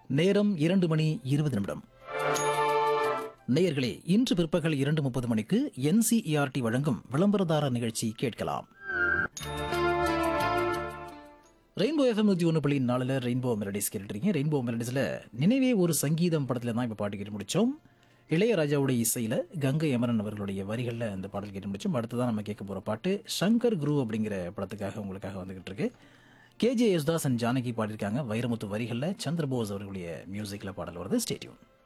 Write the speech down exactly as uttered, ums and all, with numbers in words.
நேரம் இரண்டு மணி இருபது நிமிடம். நேயர்களே, இன்று பிற்பகல் இரண்டு முப்பது மணிக்கு என்சிஇஆர்டி வழங்கும் விளம்பரதார நிகழ்ச்சி கேட்கலாம். ரெயின்போ எஃப்எம் நூற்றி ஒன்று புள்ளி நாலில் ரெயின்போ மெலடிஸ் கேட்டுருக்கீங்க. ரெயின்போ மெலடிஸில் நினைவே ஒரு சங்கீதம் படத்தில் தான் இப்போ பாட்டு கேட்டு முடித்தோம். இளையராஜாவுடைய இசையில் கங்கை அமரன் அவர்களுடைய வரிகளில் அந்த பாடல் கேட்டு முடித்தோம். அடுத்து தான் நம்ம கேட்க போகிற பாட்டு சங்கர் குரு அப்படிங்கிற படத்துக்காக உங்களுக்காக வந்துகிட்டு இருக்கு. கேஜே யேசுதாஸ் அண்ட் ஜானகி பாடியிருக்காங்க. வைரமுத்து வரிகளில் சந்திரபோஸ் அவர்களுடைய மியூசிக்கில் பாடல் வருது. Stay tune.